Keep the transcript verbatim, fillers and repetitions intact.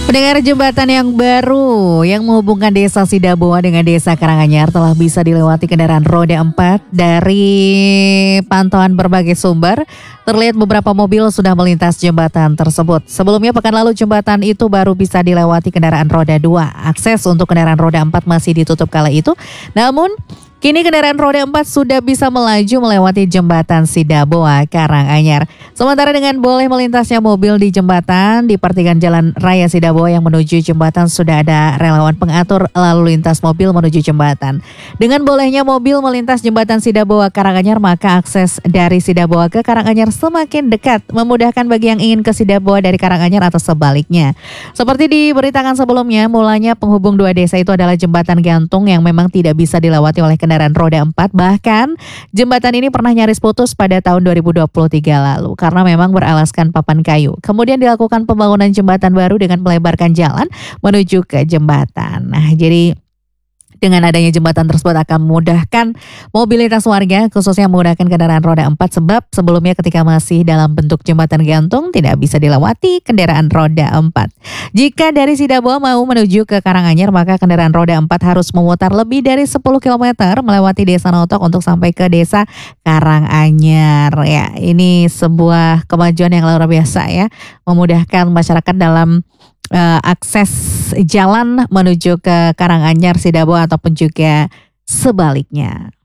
Pendengar, jembatan yang baru yang menghubungkan desa Sidaboa dengan desa Karanganyar telah bisa dilewati kendaraan roda empat. Dari pantauan berbagai sumber, terlihat beberapa mobil sudah melintas jembatan tersebut. Sebelumnya pekan lalu jembatan itu baru bisa dilewati kendaraan roda dua. Akses untuk kendaraan roda empat masih ditutup kala itu. Namun kini kendaraan roda empat sudah bisa melaju melewati jembatan Sidaboa Karanganyar. Sementara dengan boleh melintasnya mobil di jembatan di pertigaan Jalan Raya Sidaboa yang menuju jembatan sudah ada relawan pengatur lalu lintas mobil menuju jembatan. Dengan bolehnya mobil melintas jembatan Sidaboa Karanganyar, maka akses dari Sidaboa ke Karanganyar semakin dekat, memudahkan bagi yang ingin ke Sidaboa dari Karanganyar atau sebaliknya. Seperti diberitakan sebelumnya, mulanya penghubung dua desa itu adalah jembatan gantung yang memang tidak bisa dilewati oleh kendaraan roda empat. Bahkan jembatan ini pernah nyaris putus pada tahun dua ribu dua puluh tiga lalu karena memang beralaskan papan kayu. Kemudian dilakukan pembangunan jembatan baru dengan melebarkan jalan menuju ke jembatan. Nah, jadi dengan adanya jembatan tersebut akan memudahkan mobilitas warga, khususnya menggunakan kendaraan roda empat, sebab sebelumnya ketika masih dalam bentuk jembatan gantung tidak bisa dilewati kendaraan roda empat. Jika dari Sidaboa mau menuju ke Karanganyar, maka kendaraan roda empat harus memutar lebih dari sepuluh kilometer melewati desa Notok untuk sampai ke desa Karanganyar. Ya, ini sebuah kemajuan yang luar biasa ya, memudahkan masyarakat dalam Uh, akses jalan menuju ke Karanganyar, Sidaboa ataupun juga sebaliknya.